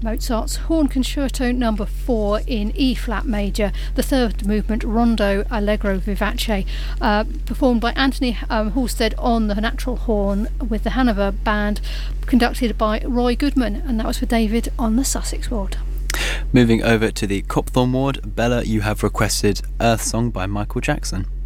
Mozart's Horn Concerto No. 4 in E-flat major, the third movement, Rondo Allegro Vivace, performed by Anthony Halstead on the natural horn with the Hanover Band, conducted by Roy Goodman, and that was for David on the Sussex ward. Moving over to the Copthorne ward, Bella, you have requested Earth Song by Michael Jackson.